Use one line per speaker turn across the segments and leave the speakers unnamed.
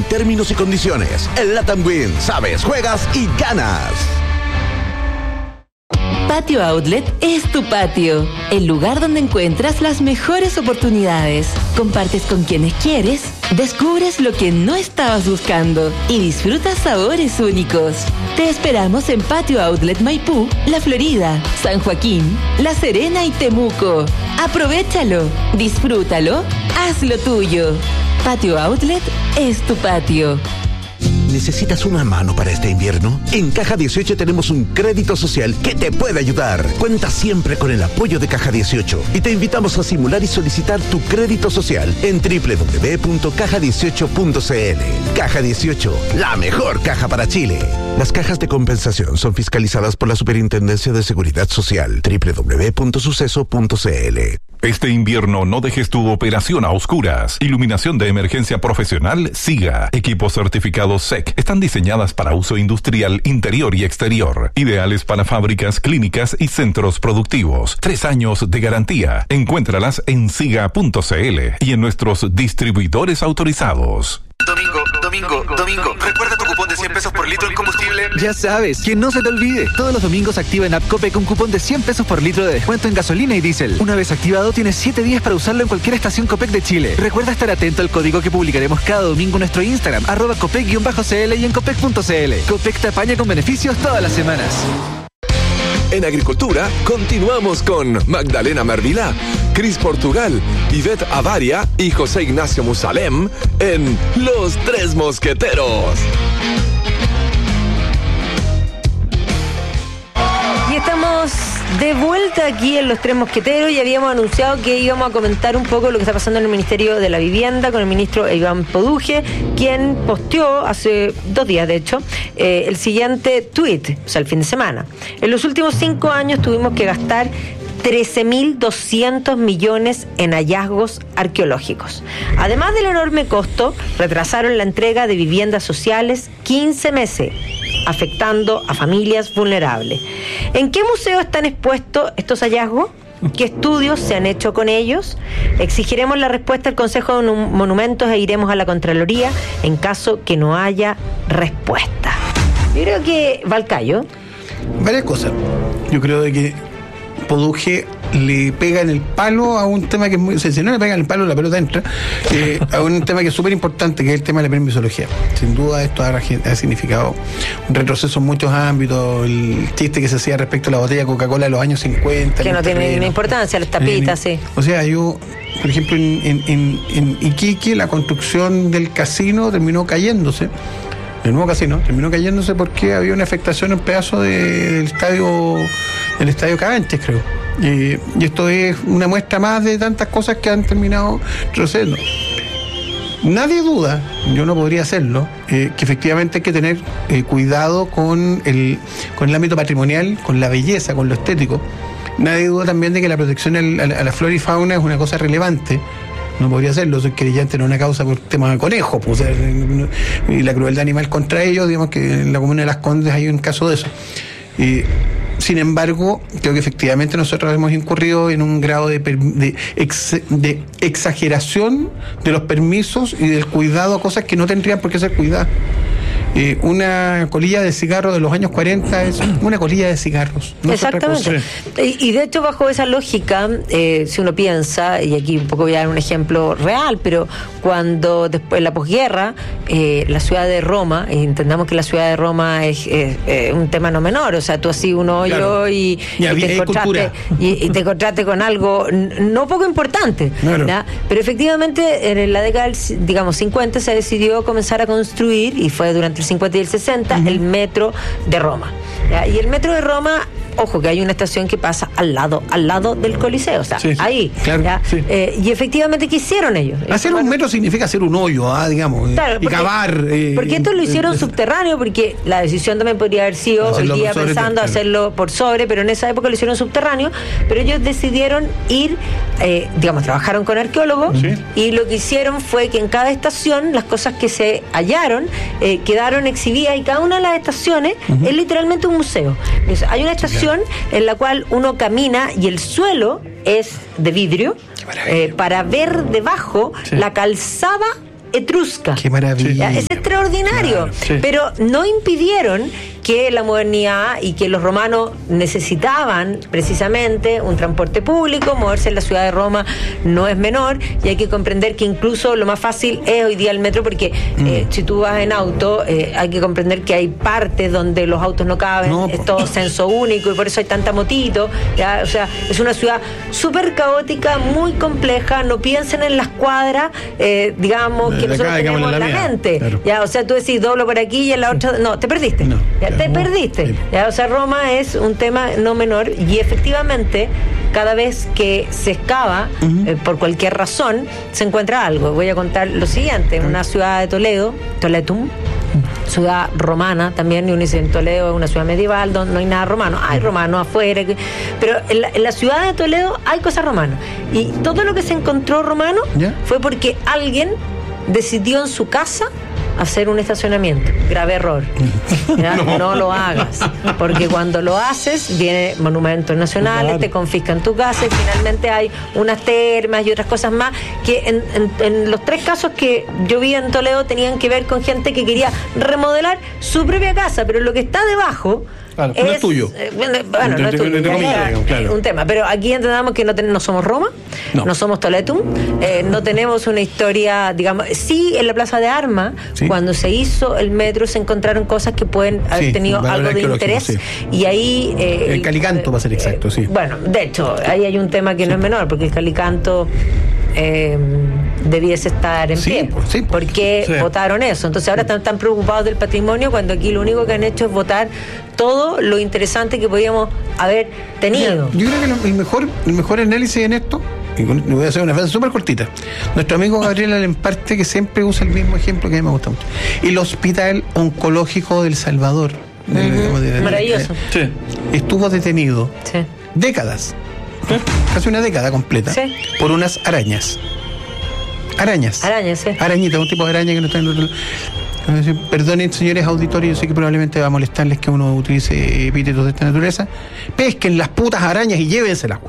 términos y condiciones. El Latam Win. Sabes, juegas y ganas.
Patio Outlet es tu patio, el lugar donde encuentras las mejores oportunidades. Compartes con quienes quieres, descubres lo que no estabas buscando y disfrutas sabores únicos. Te esperamos en Patio Outlet Maipú, La Florida, San Joaquín, La Serena y Temuco. Aprovéchalo, disfrútalo, hazlo tuyo. Patio Outlet es tu patio.
¿Necesitas una mano para este invierno? En Caja 18 tenemos un crédito social que te puede ayudar. Cuenta siempre con el apoyo de Caja 18 y te invitamos a simular y solicitar tu crédito social en www.caja18.cl. Caja 18, la mejor caja para Chile. Las cajas de compensación son fiscalizadas por la Superintendencia de Seguridad Social. www.suceso.cl.
Este invierno no dejes tu operación a oscuras. Iluminación de emergencia profesional SIGA. Equipos certificados SEC. Están diseñadas para uso industrial interior y exterior. Ideales para fábricas, clínicas y centros productivos. 3 años de garantía. Encuéntralas en siga.cl y en nuestros distribuidores autorizados.
Domingo, ¿recuerda tu cupón de 100 pesos por litro en combustible?
Ya sabes, que no se te olvide. Todos los domingos activa en App Copec un cupón de 100 pesos por litro de descuento en gasolina y diésel. Una vez activado, tienes 7 días para usarlo en cualquier estación Copec de Chile. Recuerda estar atento al código que publicaremos cada domingo en nuestro Instagram, @Copec_CL y en Copec.cl. Copec te apaña con beneficios todas las semanas.
En Agricultura, continuamos con Magdalena Mervilá, Cris Portugal, Ivette Avaria y José Ignacio Musalem en Los Tres Mosqueteros.
Y estamos de vuelta aquí en Los Tres Mosqueteros y habíamos anunciado que íbamos a comentar un poco lo que está pasando en el Ministerio de la Vivienda con el ministro Iván Poduje, quien posteó hace 2 días, de hecho, el siguiente tuit, o sea, el fin de semana. En los últimos 5 años tuvimos que gastar 13.200 millones en hallazgos arqueológicos. Además del enorme costo, retrasaron la entrega de viviendas sociales 15 meses, afectando a familias vulnerables. ¿En qué museo están expuestos estos hallazgos? ¿Qué estudios se han hecho con ellos? Exigiremos la respuesta al Consejo de Monumentos e iremos a la Contraloría en caso que no haya respuesta. Yo creo que Valcayo.
Varias cosas. Yo creo de que Poduje le pega en el palo a un tema que es muy... O sea, si no le pega en el palo, la pelota entra. A un tema que es súper importante, que es el tema de la permisología. Sin duda esto ha significado un retroceso en muchos ámbitos. El chiste que se hacía respecto a la botella de Coca-Cola de los años 50.
Que no tiene ninguna importancia, las tapitas, sí.
O sea, yo, por ejemplo, en Iquique, la construcción del casino terminó cayéndose. El nuevo casino terminó cayéndose porque había una afectación en pedazo del estadio Cabanches, creo. Y esto es una muestra más de tantas cosas que han terminado retrocediendo. Nadie duda, yo no podría hacerlo, que efectivamente hay que tener cuidado con el ámbito patrimonial, con la belleza, con lo estético. Nadie duda también de que la protección a la flora y fauna es una cosa relevante. No podría hacerlo, soy querellante en una causa por tema de conejos, pues, o sea, y la crueldad animal contra ellos, digamos que en la comuna de Las Condes hay un caso de eso. Sin embargo, creo que efectivamente nosotros hemos incurrido en un grado de exageración de los permisos y del cuidado a cosas que no tendrían por qué ser cuidadas. Una colilla de cigarro de los años 40 es una colilla de cigarros. No
exactamente. Y de hecho, bajo esa lógica, si uno piensa, y aquí un poco voy a dar un ejemplo real, pero cuando después de la posguerra, la ciudad de Roma, y entendamos que la ciudad de Roma es un tema no menor, o sea, tú hacías un hoyo, claro, y te encontraste con algo no poco importante, claro. Pero efectivamente en la década del, digamos, 50 se decidió comenzar a construir, y fue durante el 50 y el 60, el metro de Roma. ¿Ya? Y el metro de Roma, ojo, que hay una estación que pasa al lado del Coliseo, o sea, sí, ahí. Claro, sí. Y efectivamente, ¿qué hicieron ellos?
Hacer un metro significa hacer un hoyo, digamos, claro, y cavar.
Porque esto lo hicieron subterráneo, porque la decisión también podría haber sido hoy día pensando hacerlo por sobre, pero en esa época lo hicieron subterráneo, pero ellos decidieron ir, digamos, trabajaron con arqueólogos, y lo que hicieron fue que en cada estación las cosas que se hallaron quedaron exhibidas, y cada una de las estaciones es literalmente un museo. Entonces, hay una estación en la cual uno camina y el suelo es de vidrio, para ver debajo la calzada etrusca.
Qué maravilla.
Es extraordinario.
Claro,
sí.
Pero no impidieron que la modernidad y que los romanos necesitaban precisamente un transporte público. Moverse en la ciudad de Roma no es menor, y hay que comprender que incluso lo más fácil es hoy día el metro, porque si tú vas en auto, hay que comprender que hay partes donde los autos no caben,
No,
es todo censo único, y por eso hay tanta motito, ¿ya? O sea, es una ciudad súper caótica, muy compleja. No piensen en las cuadras, digamos, que
De
nosotros
acá, digamos,
tenemos en
en
la
la mía.
mente.
Claro.
Ya, o sea, tú decís doblo por aquí y en la otra, no, te perdiste.
No,
Ya,
claro.
te perdiste.
Sí.
Ya, o sea, Roma es un tema no menor, y efectivamente cada vez que se excava, por cualquier razón, se encuentra algo. Voy a contar lo siguiente: una ciudad de Toledo, Toletum, ciudad romana también, y uno dice en Toledo es una ciudad medieval donde no hay nada romano. Hay romanos afuera, pero en la ciudad de Toledo hay cosas romanas, y todo lo que se encontró romano
¿Ya?
fue porque alguien decidió en su casa hacer un estacionamiento. Grave error. ¿Ya? No lo hagas, porque cuando lo haces viene monumentos nacionales,
Claro.
te confiscan tu casa, y finalmente hay unas termas y otras cosas más que en los 3 casos que yo vi en Toledo tenían que ver con gente que quería remodelar su propia casa, pero lo que está debajo
Claro,
no es tuyo.
Bueno, no es tuyo,
Entre comillas,
ya,
digamos, claro.
un tema. Pero aquí entendamos que no somos Roma, no somos Toletum, no tenemos una historia, digamos. Sí, en la Plaza de Armas,
Sí.
cuando se hizo el metro, se encontraron cosas que pueden haber
Sí,
tenido
valor
algo de
arqueológico,
interés,
sí.
y ahí
El Calicanto, para ser exacto, sí.
Bueno, de hecho, ahí hay un tema que no es menor, porque el Calicanto debiese estar en
Sí,
pie.
pues, sí, pues.
¿Por qué
Sí.
votaron eso? Entonces ahora están tan preocupados del patrimonio, cuando aquí lo único que han hecho es votar todo lo interesante que podíamos haber tenido.
Yo creo que el mejor análisis en esto, y voy a hacer una frase súper cortita, nuestro amigo Gabriel Alemparte, que siempre usa el mismo ejemplo que a mí me gusta mucho: el Hospital Oncológico del Salvador.
Maravilloso.
Sí.
Estuvo detenido
Sí.
décadas, casi una década completa,
Sí.
por unas arañas. Arañas.
Arañas, sí.
Arañita, un tipo de araña que no está en otro lado. Perdonen, señores auditores, yo sé que probablemente va a molestarles que uno utilice epítetos de esta naturaleza. Pesquen las putas arañas y llévenselas.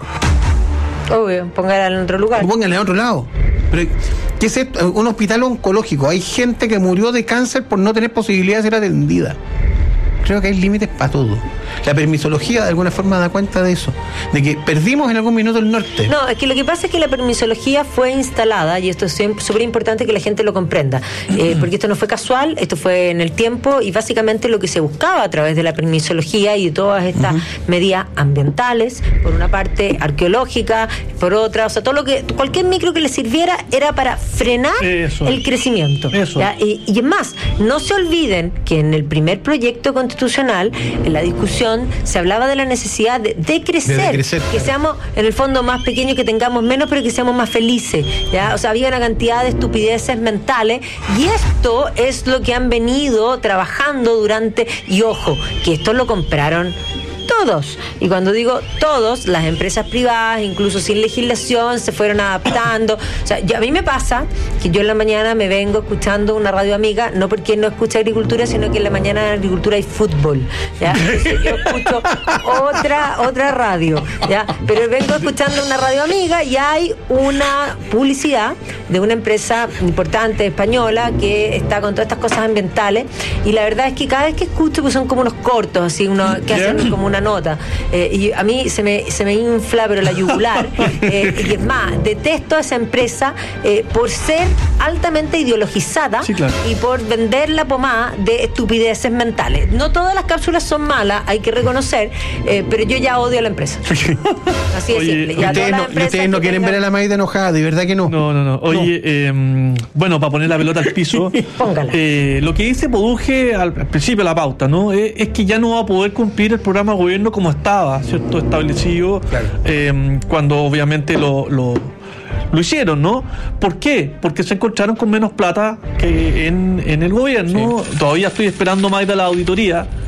Obvio, póngala en otro lugar.
Pónganle a otro lado. Pero, ¿qué es esto? Un hospital oncológico. Hay gente que murió de cáncer por no tener posibilidad de ser atendida. Creo que hay límites para todo. La permisología de alguna forma da cuenta de eso, de que perdimos en algún minuto el norte.
No, es que lo que pasa es que la permisología fue instalada, y esto es súper importante que la gente lo comprenda, porque esto no fue casual, esto fue en el tiempo, y básicamente lo que se buscaba a través de la permisología y de todas estas medidas ambientales, por una parte arqueológica, por otra, o sea, todo lo que, cualquier micro que le sirviera era para frenar
Eso.
el crecimiento.
Eso.
¿Ya? Y es más, no se olviden que en el primer proyecto constitucional, en la discusión, se hablaba de la necesidad de crecer,
De decrecer,
que
claro.
seamos en el fondo más pequeños, que tengamos menos, pero que seamos más felices, ¿ya? O sea, había una cantidad de estupideces mentales, y esto es lo que han venido trabajando durante, y ojo, que esto lo compraron todos, y cuando digo todos, las empresas privadas, incluso sin legislación, se fueron adaptando. O sea, a mí me pasa que yo en la mañana me vengo escuchando una radio amiga, no porque no escuche agricultura, sino que en la mañana en agricultura hay fútbol, ¿ya? Entonces yo escucho otra radio, ¿ya? Pero vengo escuchando una radio amiga y hay una publicidad de una empresa importante española que está con todas estas cosas ambientales, y la verdad es que cada vez que escucho, pues son como unos cortos, así, que hacen como una nota, y a mí se me infla pero la yugular, y es más, detesto a esa empresa por ser altamente ideologizada,
Sí, claro.
y por vender la pomada de estupideces mentales. No todas las cápsulas son malas, hay que reconocer, pero yo ya odio a la empresa. Así de
Oye,
simple. Ya todas las empresas
Ustedes no
que
quieren
tengan-
ver a la Maida enojada, de verdad que no.
No. Oye, bueno, para poner la pelota al piso,
Póngala.
lo que dice Poduje al principio de la pauta, ¿no? Es que ya no va a poder cumplir el programa de gobierno como estaba, ¿cierto? Establecido, cuando obviamente lo hicieron, ¿no? ¿Por qué? Porque se encontraron con menos plata que en el gobierno. Todavía estoy esperando más de la auditoría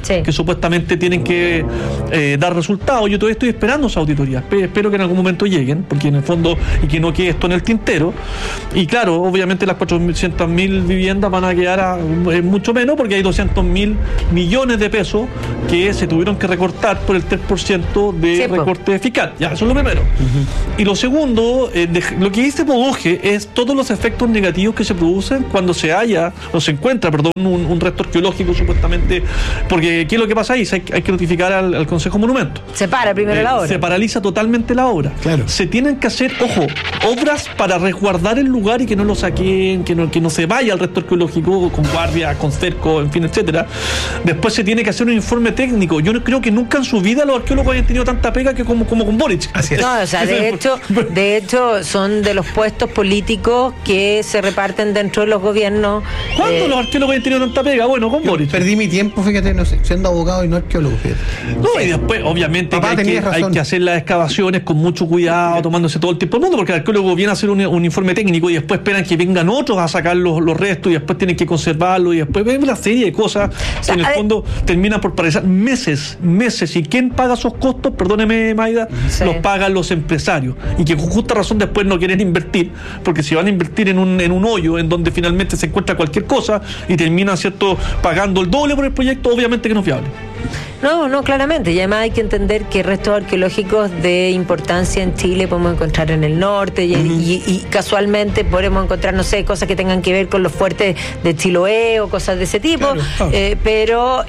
Sí.
que supuestamente tienen que dar resultados. Yo todavía estoy esperando esa auditoría. Espero que en algún momento lleguen, porque en el fondo, y que no quede esto en el tintero. Y claro, obviamente las 400.000 viviendas van a quedar mucho menos, porque hay 200.000 millones de pesos que se tuvieron que recortar por el 3% de recorte fiscal. Ya, eso es lo primero. Y lo segundo, lo que dice Poduje es todos los efectos negativos que se producen cuando se encuentra un resto arqueológico supuestamente, porque ¿qué es lo que pasa ahí? Hay que notificar al Consejo Monumento.
Se para primero la obra.
Se paraliza totalmente la obra.
Claro.
Se tienen que hacer, obras para resguardar el lugar y que no lo saquen, que no se vaya al resto arqueológico con guardia, con cerco, en fin, etcétera. Después se tiene que hacer un informe técnico. Yo no creo que nunca en su vida los arqueólogos hayan tenido tanta pega que como con Boric.
Así es.
No, o sea, de hecho son de los puestos políticos que se reparten dentro de los gobiernos.
¿Cuándo los arqueólogos hayan tenido tanta pega? Bueno, con Boric.
Perdí mi tiempo, fíjate, no sé, siendo abogado y no arqueólogo, fíjate.
No, y después, obviamente, hay que hacer las excavaciones con mucho cuidado, tomándose todo el tiempo del mundo, porque el arqueólogo viene a hacer un informe técnico y después esperan que vengan otros a sacar los restos y después tienen que conservarlo y después ven una serie de cosas que en el fondo terminan por parecer meses. ¿Y quién paga esos costos? Perdóneme, Maida, los pagan los empresarios y que con justa razón después no quieren invertir, porque si van a invertir en un hoyo en donde finalmente se encuentra cualquier cosa y terminan, ¿cierto?, pagando el doble por el proyecto, obviamente que no es viable.
No, claramente. Y además hay que entender que restos arqueológicos de importancia en Chile podemos encontrar en el norte y casualmente podemos encontrar, no sé, cosas que tengan que ver con los fuertes de Chiloé o cosas de ese tipo. Claro. Pero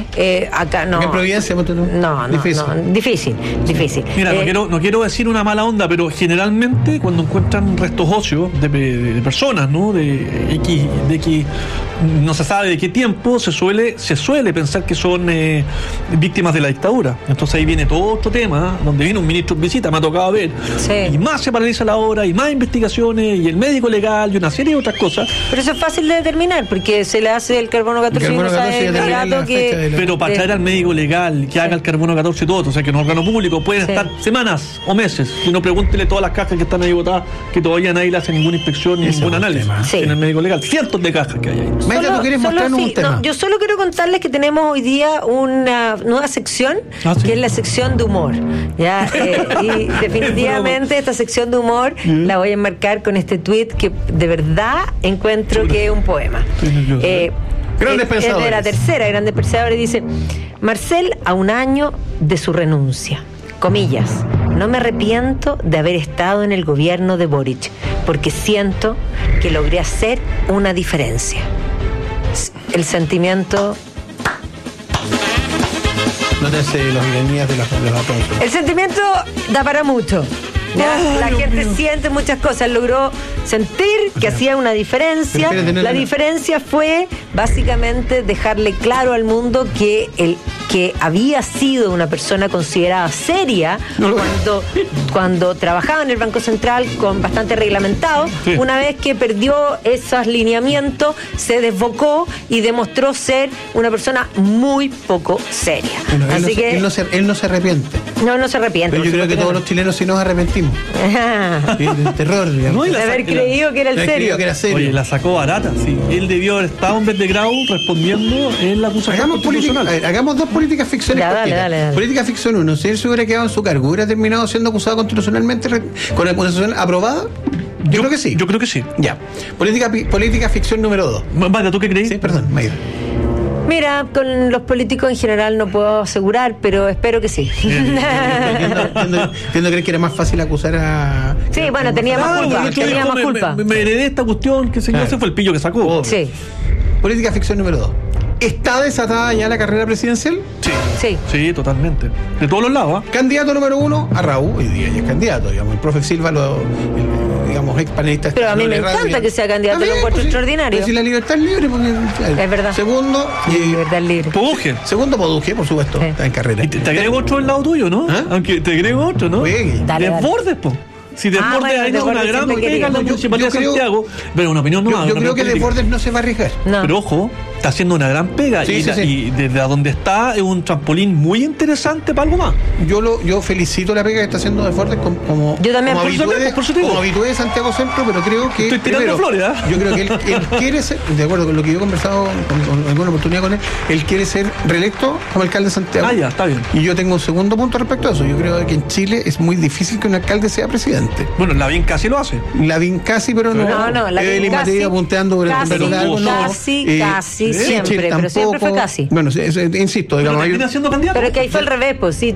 acá no.
¿En Providencia?
No, difícil.
Mira, no quiero decir una mala onda, pero generalmente cuando encuentran restos óseos de personas, ¿no? De X, no se sabe de qué tiempo, se suele pensar que son víctimas de la dictadura. Entonces ahí viene todo otro tema, donde viene un ministro en visita, me ha tocado ver, y más se paraliza la obra, y más investigaciones, y el médico legal, y una serie de otras cosas.
Pero eso es fácil de determinar, porque se le hace el carbono 14 y uno sabe inmediato que...
Pero para traer al médico legal, que haga el carbono 14 y todo, o sea que en un órgano público pueden estar semanas o meses, y no pregúntele todas las cajas que están ahí botadas, que todavía nadie le hace ninguna inspección ni ningún análisis en el médico legal. Cientos de cajas que hay ahí.
¿tú quieres mostrarnos un tema?
No, yo solo quiero contarles que tenemos hoy día una nueva sección, que es la sección de humor. ¿Ya? Y definitivamente esta sección de humor la voy a enmarcar con este tweet que de verdad encuentro que es un poema.
Grandes pensadores.
Es de la tercera, Grandes Pensadores, dice: Marcel a un año de su renuncia. Comillas, no me arrepiento de haber estado en el gobierno de Boric, porque siento que logré hacer una diferencia. El sentimiento...
No te sé las ironías de los aplausos.
El sentimiento da para mucho. La gente siente muchas cosas. Logró sentir que hacía una diferencia. La diferencia fue básicamente dejarle claro al mundo que había sido una persona considerada seria cuando trabajaba en el Banco Central, con bastante reglamentado. Una vez que perdió esos lineamientos, se desbocó y demostró ser una persona muy poco seria.
Bueno,
Así que
él no se arrepiente.
No se arrepiente.
Pero yo creo que todos los chilenos sí nos arrepentimos. El terror, digamos.
De haber creído que era el serio.
Oye, la sacó barata, sí. Él debió haber estado en vez de Grau respondiendo en la acusación constitucional.
Hagamos dos políticas ficciones.
Dale.
Política ficción 1. Si él se hubiera quedado en su cargo, ¿hubiera terminado siendo acusado constitucionalmente con la acusación aprobada? Yo creo que sí.
Yo creo que sí.
Ya. Política ficción número 2.
Vaya, ¿tú qué crees?
Sí, perdón, Mayra.
Mira, con los políticos en general no puedo asegurar, pero espero que sí.
Entiendo, crees que era más fácil acusar a...
Sí, bueno, tenía más culpa.
Me heredé esta cuestión, que señor, ese fue el pillo que sacó.
Sí.
Política ficción número 2. ¿Está desatada ya la carrera presidencial?
Sí, totalmente. De todos los lados, ¿eh?
Candidato número 1 a Raúl, hoy día ya es candidato, digamos, el profe Silva digamos, ex panelista.
Pero a mí me encanta que sea candidato, lo encuentro extraordinario.
Pero si la libertad es libre, porque,
es verdad.
Segundo,
libertad libre.
Poduje.
Segundo, Poduje, por supuesto, está en carrera.
Y te agrego otro al lado tuyo, ¿no? Aunque te agrego otro, ¿no? Desbordes, po. Si Desbordes hay una gran pega en la municipalidad de Santiago, pero una opinión no.
Yo creo que Desbordes no se va a arriesgar.
Pero ojo, está haciendo una gran pega y desde donde está es un trampolín muy interesante para algo más.
Yo felicito la pega que está haciendo Desbordes como
yo también,
como habitué de Santiago Centro, pero creo que
estoy tirando flores, ¿eh?
Yo creo que él quiere ser, de acuerdo con lo que yo he conversado con alguna oportunidad con él quiere ser reelecto como alcalde de Santiago.
Ya, está bien.
Y yo tengo un segundo punto respecto a eso. Yo creo que en Chile es muy difícil que un alcalde sea presidente.
Bueno, Lavín casi lo hace.
Lavín casi, pero no.
Lavín casi,
apunteando por
casi siempre, pero siempre fue casi.
Bueno, insisto, digamos.
¿Termina siendo candidato?
Pero que ahí fue al revés, pues sí,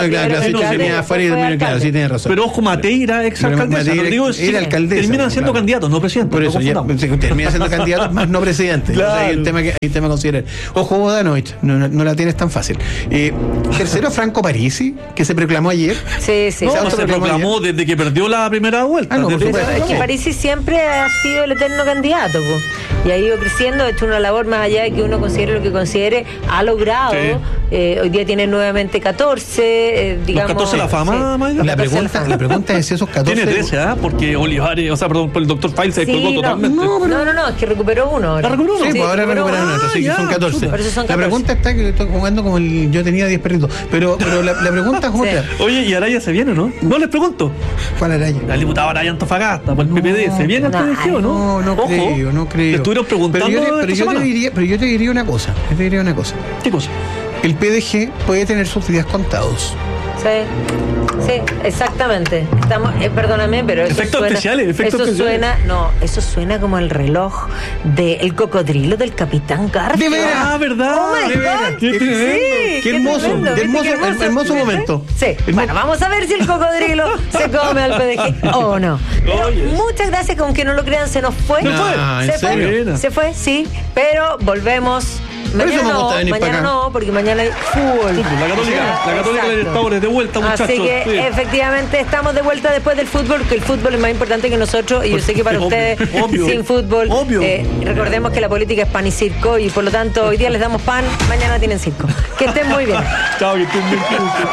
sí tiene razón.
Pero ojo, Mateira, ex alcaldesa,
era alcaldesa.
Terminan siendo candidatos, no presidente.
Por eso, termina siendo candidato, más no presidente.
Claro.
Hay un tema a considerar. Ojo, Bodanovich, no la tienes tan fácil. Tercero, Franco Parisi, que se proclamó ayer.
Sí.
No, se proclamó desde que perdió la primera vuelta.
Es que Parisi siempre ha sido el eterno candidato, pues. Y ha ido creciendo, ha hecho una labor más allá de que uno considere lo que considere, ha logrado. Hoy día tiene nuevamente 14, digamos.
¿Los 14 la fama, Maida?
La pregunta es si esos 14.
Tiene 13, porque Olivares, el doctor File se descolgó totalmente.
No, es que recuperó uno.
¿La recuperó uno?
Sí, pues ahora recuperaron otro, sí, que son 14. La pregunta está que estoy jugando como yo tenía 10 perritos. Pero la pregunta es otra.
Oye, ¿y Araya se viene, no? No les pregunto.
¿Cuál Araya?
El diputado Araya Antofagasta, por el PPD. ¿Se viene al PDG o no?
No creo.
Te estuvieron preguntando.
Pero yo te diría una cosa.
¿Qué cosa?
El PDG puede tener sus días contados.
Sí, exactamente. Estamos, perdóname, pero
efectos especiales.
Eso suena como el reloj del cocodrilo del Capitán Garfio.
De veras,
¿verdad?
Oh my God.
Qué hermoso momento.
Sí. Bueno, vamos a ver si el cocodrilo se come al PDG o no. Pero muchas gracias, que aunque no lo crean, se nos fue. Se fue, sí, pero volvemos. Mañana no, porque mañana hay fútbol.
La Católica de Libertadores de vuelta, muchachos.
Así que efectivamente estamos de vuelta después del fútbol, que el fútbol es más importante que nosotros, y yo sé que para ustedes sin fútbol, recordemos que la política es pan y circo, y por lo tanto hoy día les damos pan, mañana tienen circo. Que estén muy bien.
Chao, que estén bien.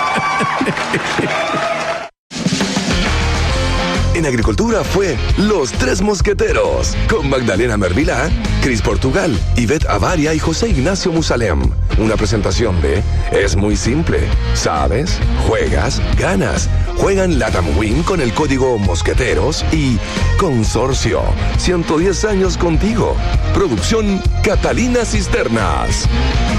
En Agricultura fue Los Tres Mosqueteros, con Magdalena Mervilá, Cris Portugal, Ivette Avaria y José Ignacio Musalem. Una presentación de Es muy simple. ¿Sabes? Juegas, ganas. Juegan Latam Win con el código Mosqueteros y Consorcio. 110 años contigo. Producción Catalina Cisternas.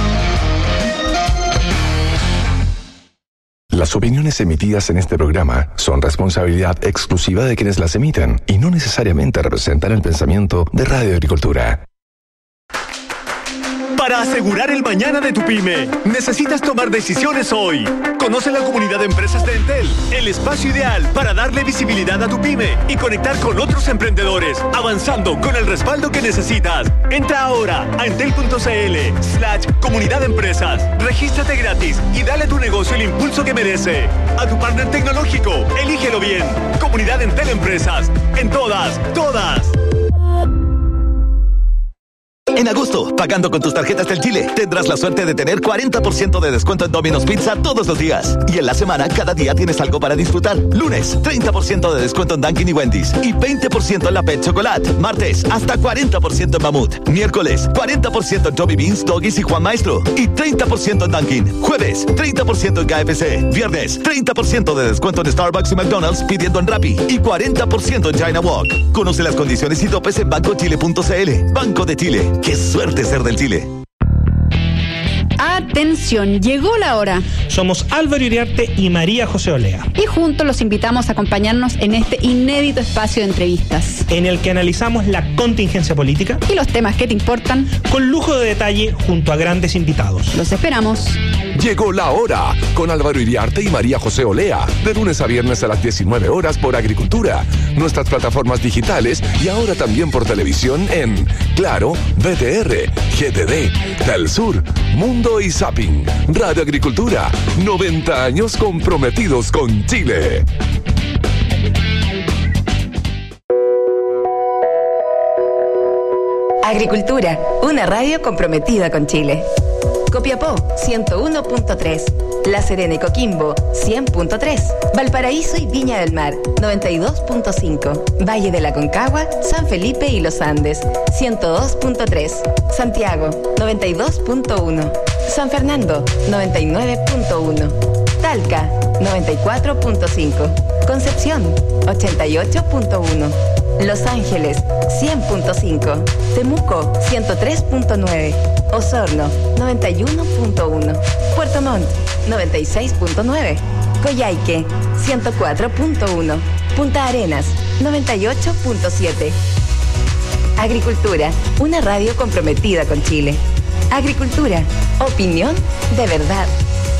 Las opiniones emitidas en este programa son responsabilidad exclusiva de quienes las emiten y no necesariamente representan el pensamiento de Radio Agricultura.
Para asegurar el mañana de tu pyme, necesitas tomar decisiones hoy. Conoce la comunidad de empresas de Entel, el espacio ideal para darle visibilidad a tu pyme y conectar con otros emprendedores, avanzando con el respaldo que necesitas. Entra ahora a entel.cl/comunidad de empresas. Regístrate gratis y dale a tu negocio el impulso que merece. A tu partner tecnológico, elígelo bien. Comunidad Entel Empresas. En todas.
En agosto, pagando con tus tarjetas del Chile, tendrás la suerte de tener 40% de descuento en Domino's Pizza todos los días. Y en la semana, cada día tienes algo para disfrutar. Lunes, 30% de descuento en Dunkin' y Wendy's. Y 20% en la Pet Chocolate. Martes, hasta 40% en Mamut. Miércoles, 40% en Toby Beans, Doggies y Juan Maestro. Y 30% en Dunkin'. Jueves, 30% en KFC. Viernes, 30% de descuento en Starbucks y McDonald's pidiendo en Rappi. Y 40% en China Walk. Conoce las condiciones y topes en bancochile.cl. Banco de Chile. ¡Qué suerte ser del Chile!
Atención, llegó la hora.
Somos Álvaro Iriarte y María José Olea.
Y juntos los invitamos a acompañarnos en este inédito espacio de entrevistas,
en el que analizamos la contingencia política
y los temas que te importan,
con lujo de detalle junto a grandes invitados.
Los esperamos.
Llegó la hora, con Álvaro Iriarte y María José Olea, de lunes a viernes a las 19 horas por Agricultura, nuestras plataformas digitales y ahora también por televisión en Claro, BTR, GTD, Telsur, Mundo y Zapping. Radio Agricultura, 90 años comprometidos con Chile.
Agricultura, una radio comprometida con Chile. Copiapó 101.3, La Serena y Coquimbo, 100.3. Valparaíso y Viña del Mar, 92.5. Valle de la Concagua, San Felipe y Los Andes, 102.3. Santiago, 92.1. San Fernando, 99.1. Talca, 94.5. Concepción, 88.1. Los Ángeles, 100.5. Temuco, 103.9. Osorno, 91.1. Puerto Montt, 96.9. Coyhaique, 104.1. Punta Arenas, 98.7. Agricultura, una radio comprometida con Chile. Agricultura, opinión de verdad.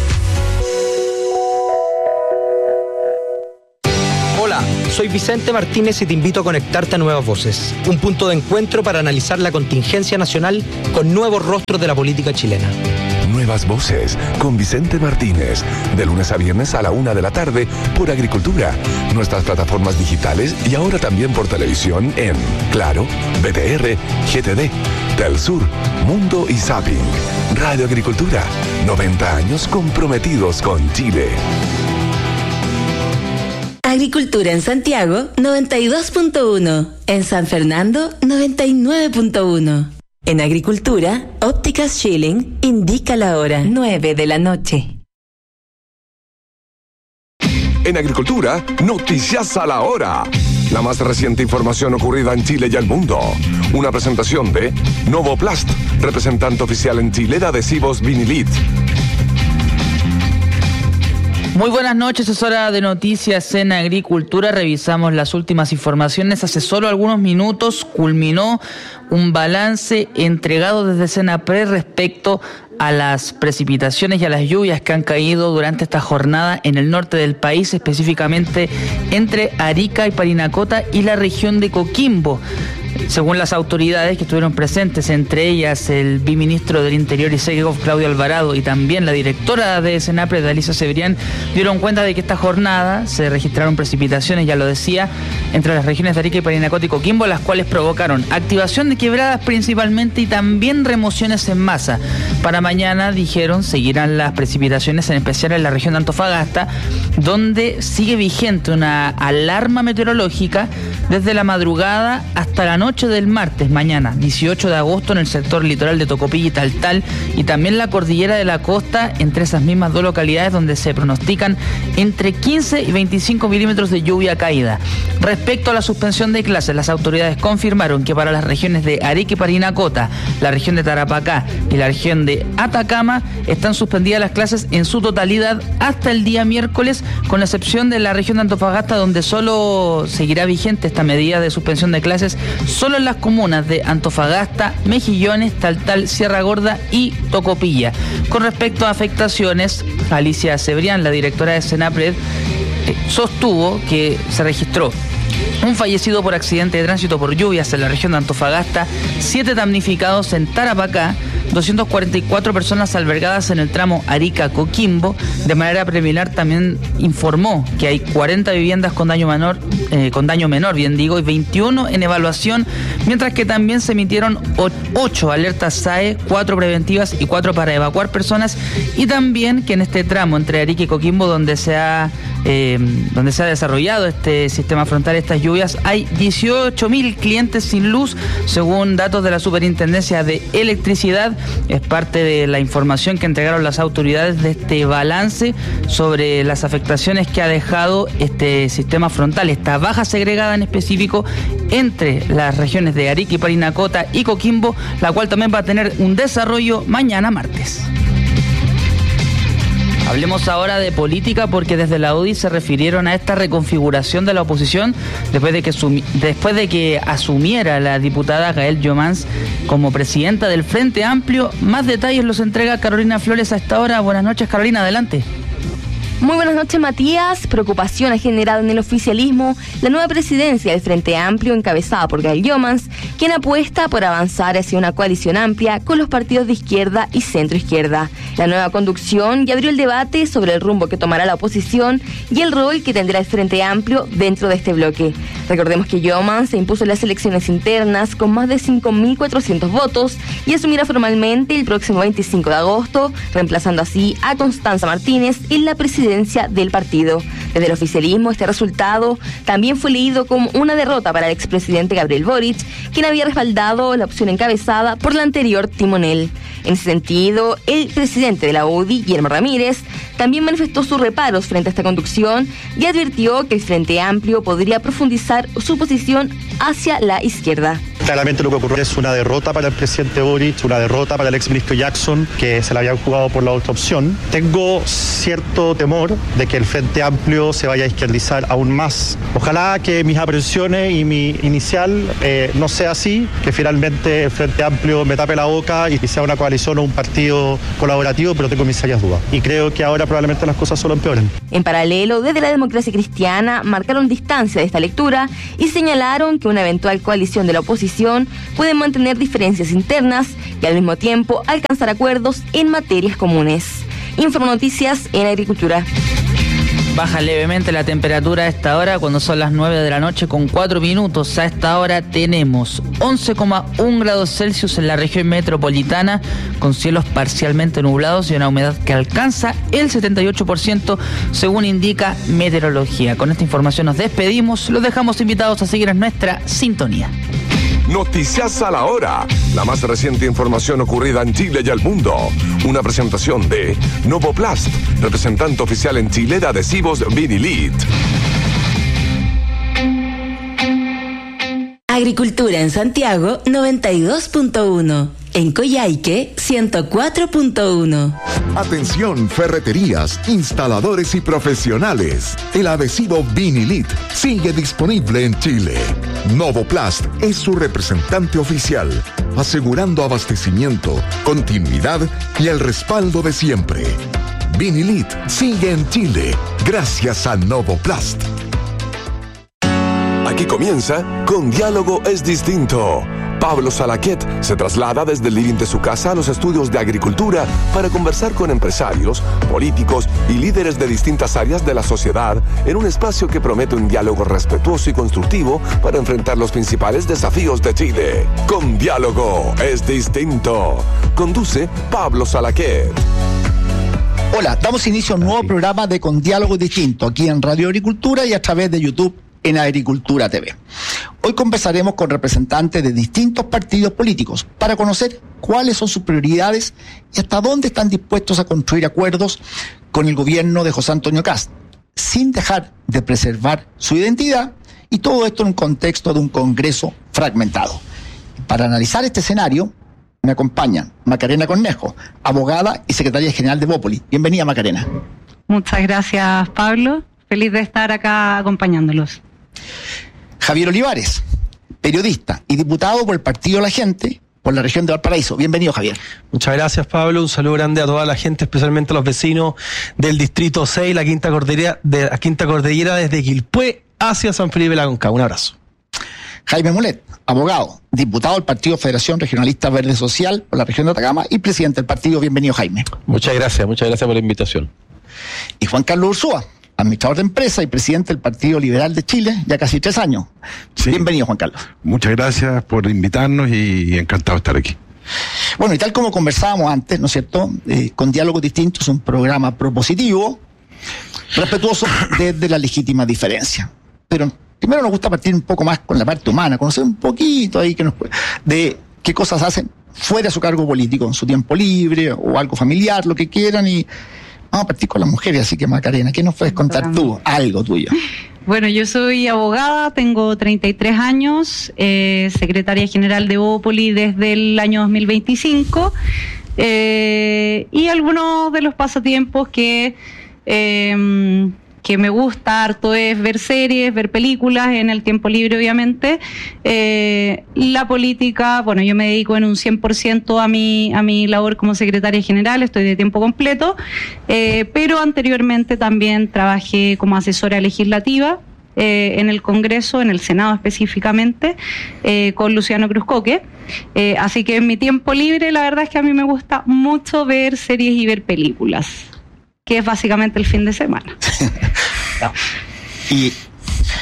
Hola, soy Vicente Martínez y te invito a conectarte a Nuevas Voces, un punto de encuentro para analizar la contingencia nacional con nuevos rostros de la política chilena.
Nuevas Voces con Vicente Martínez, de lunes a viernes a la 1 p.m. por Agricultura, nuestras plataformas digitales y ahora también por televisión en Claro, BTR, GTD, Telsur, Mundo y Zapping. Radio Agricultura, 90 años comprometidos con Chile.
Agricultura en Santiago, 92.1. En San Fernando, 99.1. En Agricultura, Ópticas Schilling indica la hora, 9 de la noche.
En Agricultura, noticias a la hora. La más reciente información ocurrida en Chile y el mundo. Una presentación de Novoplast, representante oficial en Chile de adhesivos Vinilit.
Muy buenas noches, es hora de noticias en Agricultura. Revisamos las últimas informaciones. Hace solo algunos minutos culminó un balance entregado desde Senapred respecto a las precipitaciones y a las lluvias que han caído durante esta jornada en el norte del país, específicamente entre Arica y Parinacota y la región de Coquimbo. Según las autoridades que estuvieron presentes, entre ellas el viceministro del Interior y Segov, Claudio Alvarado, y también la directora de Senapred, Alicia Cebrián, dieron cuenta de que esta jornada se registraron precipitaciones, ya lo decía, entre las regiones de Arica y Parinacota y Coquimbo, las cuales provocaron activación de quebradas principalmente y también remociones en masa. Para mañana, dijeron, seguirán las precipitaciones, en especial en la región de Antofagasta, donde sigue vigente una alarma meteorológica desde la madrugada hasta la noche del martes, mañana, 18 de agosto, en el sector litoral de Tocopilla y Taltal, y también la cordillera de la costa, entre esas mismas dos localidades donde se pronostican entre 15 y 25 milímetros de lluvia caída. Respecto a la suspensión de clases, las autoridades confirmaron que para las regiones de Arica y Parinacota, la región de Tarapacá y la región de Atacama están suspendidas las clases en su totalidad hasta el día miércoles, con la excepción de la región de Antofagasta, donde solo seguirá vigente esta medida de suspensión de clases solo en las comunas de Antofagasta, Mejillones, Taltal, Sierra Gorda y Tocopilla. Con respecto a afectaciones, Alicia Cebrián, la directora de Senapred, sostuvo que se registró un fallecido por accidente de tránsito por lluvias en la región de Antofagasta, 7 damnificados en Tarapacá, 244 personas albergadas en el tramo Arica-Coquimbo. De manera preliminar también informó que hay 40 viviendas con daño menor, y 21 en evaluación, mientras que también se emitieron 8 alertas SAE, 4 preventivas y 4 para evacuar personas, y también que en este tramo entre Arica y Coquimbo, donde se ha desarrollado este sistema frontal, estas lluvias, hay 18.000 clientes sin luz, según datos de la Superintendencia de Electricidad. Es parte de la información que entregaron las autoridades de este balance sobre las afectaciones que ha dejado este sistema frontal, esta baja segregada en específico entre las regiones de Arica y Parinacota y Coquimbo, la cual también va a tener un desarrollo mañana martes. Hablemos ahora de política, porque desde la UDI se refirieron a esta reconfiguración de la oposición después de que asumiera la diputada Gael Llomans como presidenta del Frente Amplio. Más detalles los entrega Carolina Flores a esta hora. Buenas noches, Carolina, adelante.
Muy buenas noches, Matías. Preocupación ha generado en el oficialismo la nueva presidencia del Frente Amplio, encabezada por Gael Llomans, quien apuesta por avanzar hacia una coalición amplia con los partidos de izquierda y centroizquierda. La nueva conducción ya abrió el debate sobre el rumbo que tomará la oposición y el rol que tendrá el Frente Amplio dentro de este bloque. Recordemos que Yeomans se impuso en las elecciones internas con más de 5.400 votos y asumirá formalmente el próximo 25 de agosto, reemplazando así a Constanza Martínez en la presidencia del partido. Desde el oficialismo, este resultado también fue leído como una derrota para el expresidente Gabriel Boric, quien había respaldado la opción encabezada por la anterior timonel. En ese sentido, el presidente de la UDI, Guillermo Ramírez, también manifestó sus reparos frente a esta conducción y advirtió que el Frente Amplio podría profundizar su posición hacia la izquierda.
Claramente lo que ocurrió es una derrota para el presidente Boric, una derrota para el exministro Jackson, que se la habían jugado por la otra opción. Tengo cierto temor de que el Frente Amplio se vaya a izquierdizar aún más. Ojalá que mis aprensiones y mi inicial no sea así, que finalmente el Frente Amplio me tape la boca y sea una coalición o un partido colaborativo, pero tengo mis serias dudas. Y creo que ahora probablemente las cosas solo empeoren.
En paralelo, desde la Democracia Cristiana marcaron distancia de esta lectura y señalaron que una eventual coalición de la oposición puede mantener diferencias internas y al mismo tiempo alcanzar acuerdos en materias comunes. Informonoticias en Agricultura.
Baja levemente la temperatura a esta hora cuando son las 9 de la noche con 4 minutos. A esta hora tenemos 11,1 grados Celsius en la región metropolitana con cielos parcialmente nublados y una humedad que alcanza el 78% según indica meteorología. Con esta información nos despedimos. Los dejamos invitados a seguir en nuestra sintonía.
Noticias a la hora. La más reciente información ocurrida en Chile y el mundo. Una presentación de Novoplast, representante oficial en Chile de adhesivos Vinilit.
Agricultura en Santiago 92.1. En Coyhaique 104.1.
Atención, ferreterías, instaladores y profesionales. El adhesivo Vinilit sigue disponible en Chile. Novoplast es su representante oficial, asegurando abastecimiento, continuidad y el respaldo de siempre. Vinilit sigue en Chile gracias a Novoplast.
Aquí comienza Con Diálogo es Distinto. Pablo Salaquet se traslada desde el living de su casa a los estudios de agricultura para conversar con empresarios, políticos y líderes de distintas áreas de la sociedad en un espacio que promete un diálogo respetuoso y constructivo para enfrentar los principales desafíos de Chile. Con Diálogo es Distinto. Conduce Pablo Salaquet.
Hola, damos inicio a un nuevo programa de Con Diálogo Distinto aquí en Radio Agricultura y a través de YouTube en Agricultura TV. Hoy conversaremos con representantes de distintos partidos políticos para conocer cuáles son sus prioridades y hasta dónde están dispuestos a construir acuerdos con el gobierno de José Antonio Kast, sin dejar de preservar su identidad, y todo esto en un contexto de un Congreso fragmentado. Para analizar este escenario me acompañan Macarena Cornejo, abogada y secretaria general de Bópoli. Bienvenida, Macarena.
Muchas gracias, Pablo. Feliz de estar acá acompañándolos.
Javier Olivares, periodista y diputado por el Partido de la Gente por la región de Valparaíso. Bienvenido, Javier.
Muchas gracias, Pablo. Un saludo grande a toda la gente, especialmente a los vecinos del Distrito 6, la Quinta Cordillera desde Quilpué hacia San Felipe de la Conca. Un abrazo.
Jaime Mulet, abogado, diputado del Partido Federación Regionalista Verde Social por la región de Atacama y presidente del partido. Bienvenido, Jaime.
Muchas gracias por la invitación.
Y Juan Carlos Ursúa, administrador de empresa y presidente del Partido Liberal de Chile, ya casi 3 años. Sí. Bienvenido, Juan Carlos.
Muchas gracias por invitarnos y encantado de estar aquí.
Bueno, y tal como conversábamos antes, ¿no es cierto? Con Diálogos Distintos es un programa propositivo, respetuoso desde la legítima diferencia. Pero primero nos gusta partir un poco más con la parte humana, conocer un poquito ahí de qué cosas hacen fuera de su cargo político, en su tiempo libre o algo familiar, lo que quieran, y vamos a partir con las mujeres, así que Macarena, ¿qué nos puedes contar tú? Algo tuyo.
Bueno, yo soy abogada, tengo 33 años, secretaria general de Bópoli desde el año 2025, y algunos de los pasatiempos que me gusta harto es ver series, ver películas en el tiempo libre, obviamente. La política, bueno, yo me dedico en un 100% a mi labor como secretaria general, estoy de tiempo completo, pero anteriormente también trabajé como asesora legislativa en el Congreso, en el Senado específicamente, con Luciano Cruzcoque. Así que en mi tiempo libre, la verdad es que a mí me gusta mucho ver series y ver películas, que es básicamente el fin de semana.
Y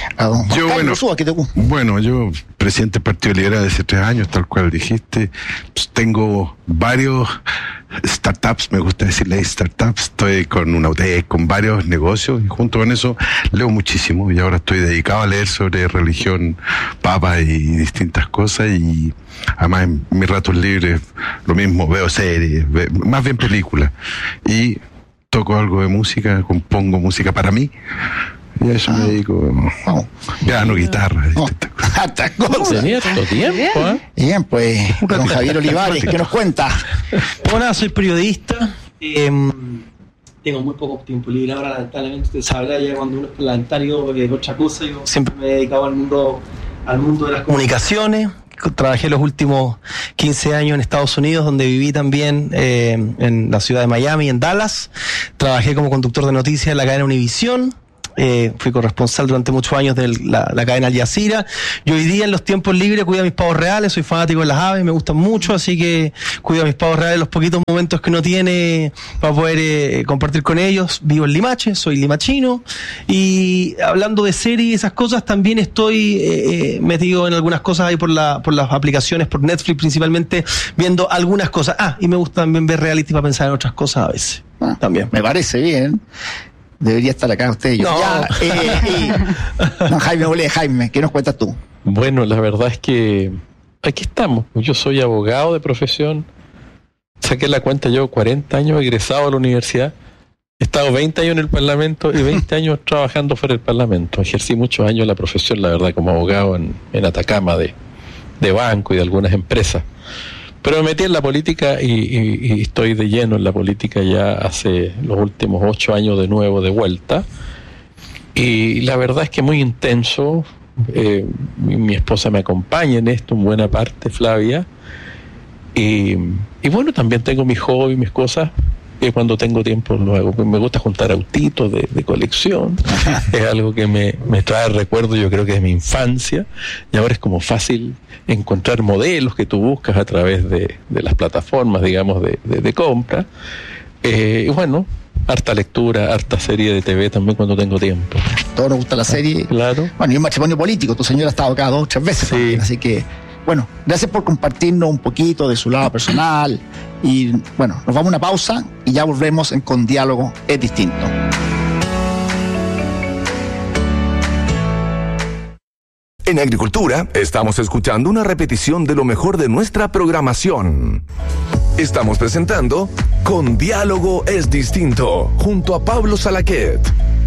Yo, bueno, yo, presidente del Partido Liberal de hace 3 años, tal cual dijiste, pues tengo varios startups, me gusta decirle startups, estoy con una UTE, con varios negocios, y junto con eso leo muchísimo, y ahora estoy dedicado a leer sobre religión, papa y distintas cosas, y además en mis ratos libres lo mismo, veo series, más bien películas, y toco algo de música, compongo música para mí, y a eso me dedico, piano, guitarra,
Tantas cosas.
Tenía tanto tiempo, ¿eh?
Bien, pues, don Javier Olivares, ¿qué nos cuenta?
Hola, soy periodista. Tengo muy poco tiempo libre ahora, lamentablemente. Usted sabrá, ya cuando uno es parlamentario es otra cosa. Yo siempre me he dedicado al mundo de las comunicaciones. Trabajé los últimos 15 años en Estados Unidos, donde viví también en la ciudad de Miami, en Dallas. Trabajé como conductor de noticias en la cadena Univisión. Fui corresponsal durante muchos años de la cadena Al Jazeera. Y hoy día en los tiempos libres cuido a mis pavos reales, soy fanático de las aves, me gustan mucho, así que cuido a mis pavos reales los poquitos momentos que uno tiene para poder compartir con ellos. Vivo en Limache, soy limachino, y hablando de series y esas cosas, también estoy metido en algunas cosas ahí por las aplicaciones, por Netflix principalmente, viendo algunas cosas. Y me gusta también ver reality para pensar en otras cosas a veces. También.
Me parece bien. Debería estar acá usted y yo. No. Jaime, ¿qué nos cuentas tú?
Bueno, la verdad es que aquí estamos. Yo soy abogado de profesión. Saqué la cuenta, llevo 40 años egresado a la universidad. He estado 20 años en el Parlamento y 20 años trabajando fuera del Parlamento. Ejercí muchos años la profesión, la verdad, como abogado en Atacama de banco y de algunas empresas. Pero me metí en la política y estoy de lleno en la política ya hace los últimos 8 años de nuevo, de vuelta. Y la verdad es que muy intenso. Mi esposa me acompaña en esto en buena parte, Flavia. Y bueno, también tengo mis hobbies, mis cosas, que cuando tengo tiempo lo hago. Me gusta juntar autitos de colección. Es algo que me trae recuerdo, yo creo que de mi infancia. Y ahora es como fácil encontrar modelos que tú buscas a través de las plataformas, digamos, de compra. Y bueno, harta lectura, harta serie de TV también cuando tengo tiempo.
Todos nos gusta la serie.
Claro.
Bueno, y un matrimonio político. Tu señora ha estado acá 2 o 3 veces también, así que, bueno, gracias por compartirnos un poquito de su lado personal. Y bueno, nos vamos a una pausa y ya volvemos Con Diálogo es Distinto.
En Agricultura estamos escuchando una repetición de lo mejor de nuestra programación. Estamos presentando Con Diálogo es Distinto, junto a Pablo Salaquet.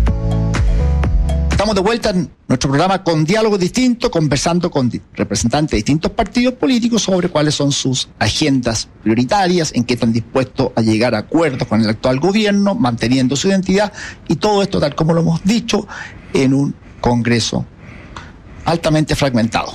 Estamos de vuelta en nuestro programa Con Diálogo Distinto, conversando con representantes de distintos partidos políticos sobre cuáles son sus agendas prioritarias, en qué están dispuestos a llegar a acuerdos con el actual gobierno, manteniendo su identidad, y todo esto, tal como lo hemos dicho, en un Congreso altamente fragmentado.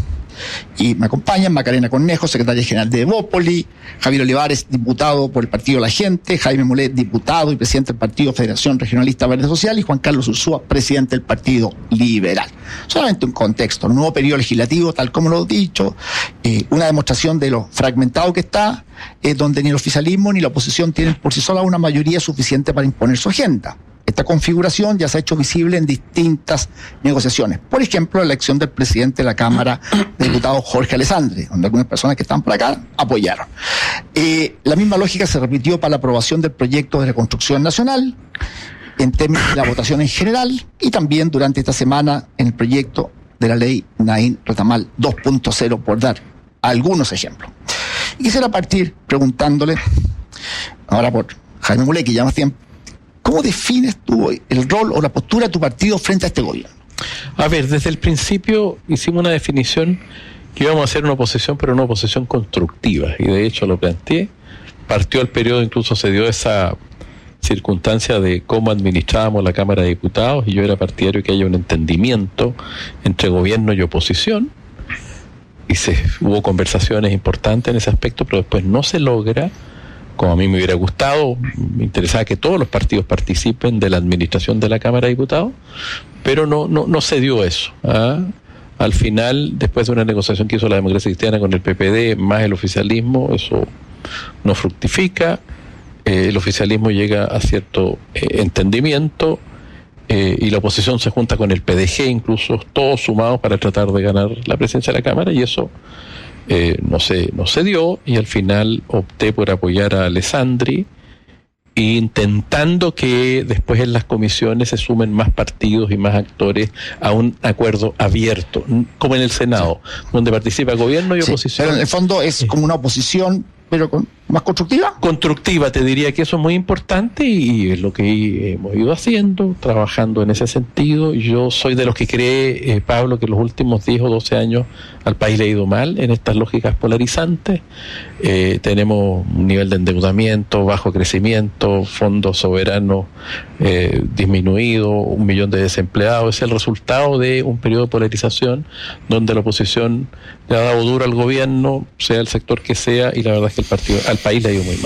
Y me acompañan Macarena Cornejo, secretaria general de Evópoli, Javier Olivares, diputado por el Partido La Gente, Jaime Mulet, diputado y presidente del Partido Federación Regionalista Verde Social, y Juan Carlos Ursúa, presidente del Partido Liberal. Solamente un contexto, un nuevo periodo legislativo, tal como lo he dicho, una demostración de lo fragmentado que está, donde ni el oficialismo ni la oposición tienen por sí sola una mayoría suficiente para imponer su agenda. Esta configuración ya se ha hecho visible en distintas negociaciones. Por ejemplo, la elección del presidente de la Cámara de Diputados, Jorge Alessandri, donde algunas personas que están por acá apoyaron. La misma lógica se repitió para la aprobación del proyecto de reconstrucción nacional, en términos de la votación en general, y también durante esta semana en el proyecto de la ley Naín Retamal 2.0, por dar algunos ejemplos. Y quisiera partir preguntándole, ahora por Jaime Mulet, que ya más tiempo, ¿cómo defines tú el rol o la postura de tu partido frente a este gobierno?
A ver, desde el principio hicimos una definición que íbamos a hacer una oposición, pero una oposición constructiva, y de hecho lo planteé. Partió el periodo, incluso se dio esa circunstancia de cómo administrábamos la Cámara de Diputados, y yo era partidario de que haya un entendimiento entre gobierno y oposición, y hubo conversaciones importantes en ese aspecto, pero después no se logra, como a mí me hubiera gustado. Me interesaba que todos los partidos participen de la administración de la Cámara de Diputados, pero no se dio eso. Al final, después de una negociación que hizo la Democracia Cristiana con el PPD, más el oficialismo, eso no fructifica. El oficialismo llega a cierto entendimiento, y la oposición se junta con el PDG, incluso todos sumados para tratar de ganar la presidencia de la Cámara, y eso no se dio, y al final opté por apoyar a Alessandri, intentando que después en las comisiones se sumen más partidos y más actores a un acuerdo abierto, como en el Senado, donde participa gobierno y oposición.
Pero en el fondo es como una oposición, pero más constructiva.
Constructiva, te diría que eso es muy importante, y es lo que hemos ido haciendo, trabajando en ese sentido. Yo soy de los que cree, Pablo, que los últimos 10 o 12 años al país le ha ido mal en estas lógicas polarizantes. Tenemos un nivel de endeudamiento, bajo crecimiento, fondos soberanos disminuido, 1 millón de desempleados. Es el resultado de un periodo de polarización donde la oposición le ha dado duro al gobierno, sea el sector que sea, y la verdad es que al país le ha ido muy mal.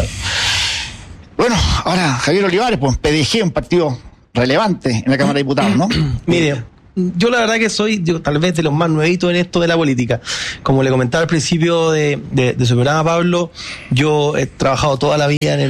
Bueno, ahora Javier Olivares, pues PDG, un partido relevante en la Cámara de Diputados, ¿no?
Mire, yo la verdad que soy tal vez de los más nuevitos en esto de la política. Como le comentaba al principio de su programa, Pablo, yo he trabajado toda la vida en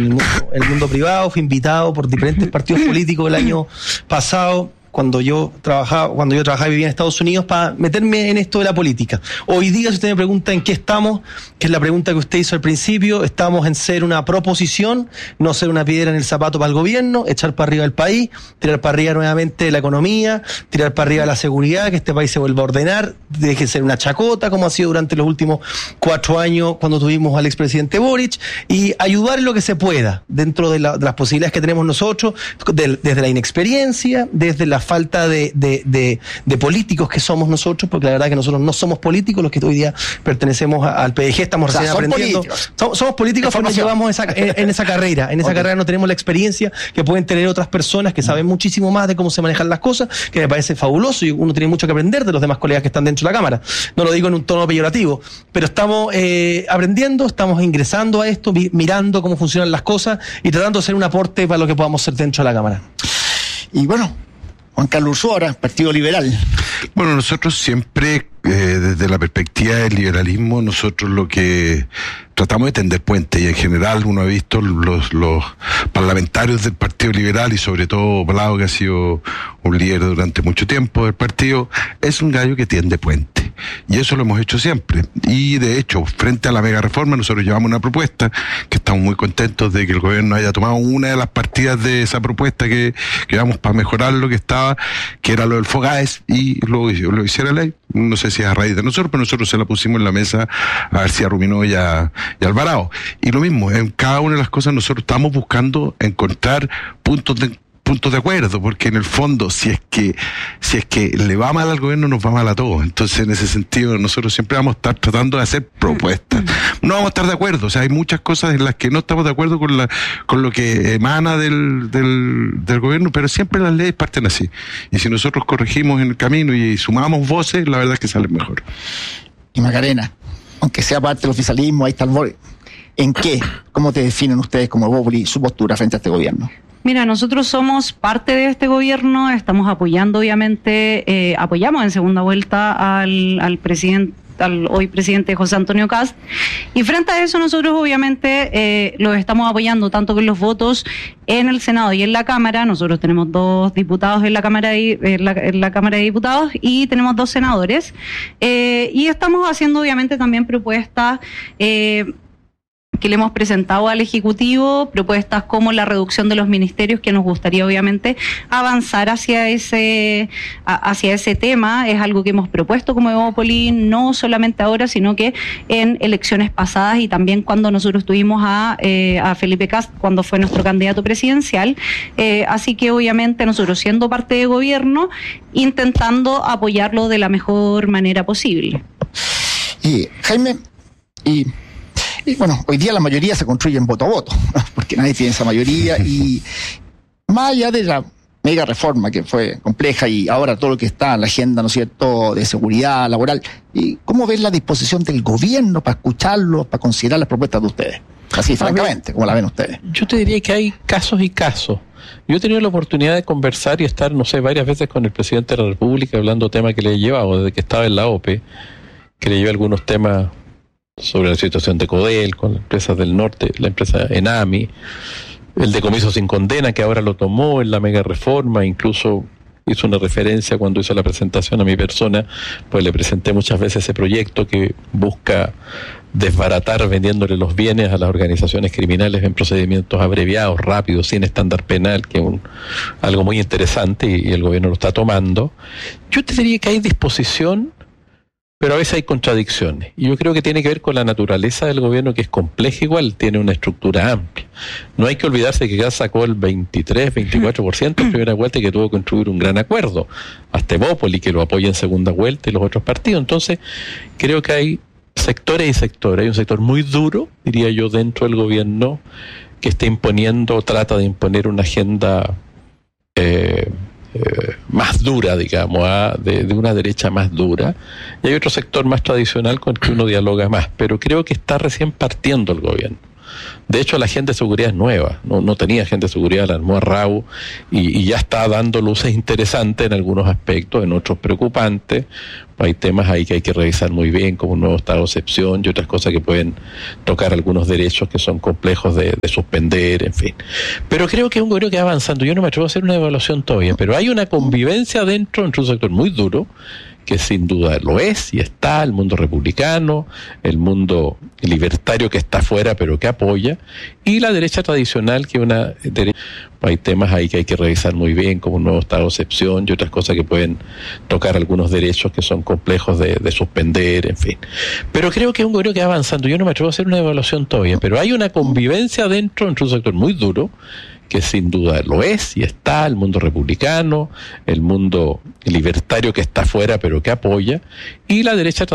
el mundo privado, fui invitado por diferentes partidos políticos el año pasado, cuando yo trabajaba y vivía en Estados Unidos, para meterme en esto de la política. Hoy día, si usted me pregunta en qué estamos, que es la pregunta que usted hizo al principio, estamos en ser una proposición, no ser una piedra en el zapato para el gobierno, echar para arriba el país, tirar para arriba nuevamente la economía, tirar para arriba la seguridad, que este país se vuelva a ordenar, deje de ser una chacota, como ha sido durante los últimos 4 años cuando tuvimos al expresidente Boric, y ayudar en lo que se pueda, dentro de las posibilidades que tenemos nosotros, desde la inexperiencia, desde la falta de políticos que somos nosotros, porque la verdad que nosotros no somos políticos, los que hoy día pertenecemos al PDG, estamos recién aprendiendo. Somos políticos, pero nos llevamos en esa carrera. En esa carrera no tenemos la experiencia que pueden tener otras personas que saben muchísimo más de cómo se manejan las cosas, que me parece fabuloso, y uno tiene mucho que aprender de los demás colegas que están dentro de la Cámara. No lo digo en un tono peyorativo, pero estamos aprendiendo, estamos ingresando a esto, mirando cómo funcionan las cosas y tratando de hacer un aporte para lo que podamos hacer dentro de la Cámara.
Y bueno, Juan Carlos Ursúa, Partido Liberal.
Bueno, nosotros siempre, desde la perspectiva del liberalismo, nosotros lo que tratamos de tender puentes, y en general uno ha visto los parlamentarios del Partido Liberal, y sobre todo Blado, que ha sido un líder durante mucho tiempo del partido, es un gallo que tiende puente, y eso lo hemos hecho siempre. Y de hecho, frente a la mega reforma, nosotros llevamos una propuesta que estamos muy contentos de que el gobierno haya tomado una de las partidas de esa propuesta que llevamos para mejorar lo que estaba, que era lo del FOGAES, y lo hiciera ley. No sé si es a raíz de nosotros, pero nosotros se la pusimos en la mesa a García Ruminó y a Alvarado. Y lo mismo, en cada una de las cosas nosotros estamos buscando encontrar puntos de acuerdo, porque en el fondo, si es que le va mal al gobierno, nos va mal a todos. Entonces, en ese sentido, nosotros siempre vamos a estar tratando de hacer propuestas. No vamos a estar de acuerdo, o sea, hay muchas cosas en las que no estamos de acuerdo con lo que emana del gobierno, pero siempre las leyes parten así. Y si nosotros corregimos en el camino y sumamos voces, la verdad es que salen mejor.
Y Macarena, aunque sea parte del oficialismo, ahí está el Boric. ¿En qué? ¿Cómo te definen ustedes como Bópoli su postura frente a este gobierno?
Mira, nosotros somos parte de este gobierno, estamos apoyando, obviamente, apoyamos en segunda vuelta al presidente, al hoy presidente José Antonio Kast, y frente a eso nosotros obviamente los estamos apoyando tanto con los votos en el Senado y en la Cámara. Nosotros tenemos 2 diputados en la Cámara de Cámara de Diputados, y tenemos 2 senadores, y estamos haciendo obviamente también propuestas que le hemos presentado al Ejecutivo, propuestas como la reducción de los ministerios, que nos gustaría obviamente avanzar hacia ese tema. Es algo que hemos propuesto como Evópoli, no solamente ahora, sino que en elecciones pasadas, y también cuando nosotros tuvimos a Felipe Kast, cuando fue nuestro candidato presidencial. Así que obviamente nosotros, siendo parte de gobierno, intentando apoyarlo de la mejor manera posible.
Y Jaime, y bueno, hoy día la mayoría se construye en voto a voto, porque nadie tiene esa mayoría, y más allá de la mega reforma que fue compleja, y ahora todo lo que está en la agenda, ¿no es cierto?, de seguridad laboral, ¿y cómo ves la disposición del gobierno para escucharlo, para considerar las propuestas de ustedes? Así, francamente, ¿cómo la ven ustedes?
Yo te diría que hay casos y casos. Yo he tenido la oportunidad de conversar y estar, no sé, varias veces con el presidente de la República, hablando temas que le he llevado desde que estaba en la OPE, que le llevé algunos temas sobre la situación de Codel, con las empresas del norte, la empresa Enami, el decomiso sin condena, que ahora lo tomó en la mega reforma, incluso hizo una referencia cuando hizo la presentación a mi persona, pues le presenté muchas veces ese proyecto que busca desbaratar vendiéndole los bienes a las organizaciones criminales en procedimientos abreviados, rápidos, sin estándar penal, que es algo muy interesante y el gobierno lo está tomando. Yo te diría que hay disposición, pero a veces hay contradicciones. Y yo creo que tiene que ver con la naturaleza del gobierno, que es compleja igual, tiene una estructura amplia. No hay que olvidarse que Gas sacó el 23-24% en primera vuelta y que tuvo que construir un gran acuerdo. Hasta Evópoli, que lo apoya en segunda vuelta, y los otros partidos. Entonces, creo que hay sectores y sectores. Hay un sector muy duro, diría yo, dentro del gobierno, que está imponiendo, trata de imponer una agenda más dura, digamos, de una derecha más dura, y hay otro sector más tradicional con el que uno dialoga más, pero creo que está recién partiendo el gobierno. De hecho, la agenda de seguridad es nueva, no tenía agenda de seguridad, la armó Arrau y ya está dando luces interesantes en algunos aspectos, en otros preocupantes. Hay temas ahí que hay que revisar muy bien, como un nuevo estado de excepción y otras cosas que pueden tocar algunos derechos que son complejos de suspender, en fin. Pero creo que es un gobierno que va avanzando. Yo no me atrevo a hacer una evaluación todavía, pero hay una convivencia dentro entre un sector muy duro, que sin duda lo es y está, el mundo republicano, el mundo libertario que está afuera pero que apoya, y la derecha tradicional, que una derecha, hay temas ahí que hay que revisar muy bien, como un nuevo estado de excepción y otras cosas que pueden tocar algunos derechos que son complejos de suspender, en fin. Pero creo que es un gobierno que va avanzando. Yo no me atrevo a hacer una evaluación todavía, pero hay una convivencia dentro entre un sector muy duro, que sin duda lo es y está, el mundo republicano, el mundo libertario que está afuera pero que apoya, y la derecha